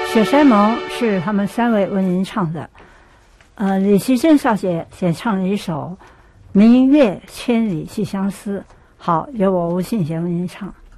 雪山盟是他们3位文人唱的，李奇珍小姐也唱了一首《明月千里寄相思》。好，由我吴信贤文人唱。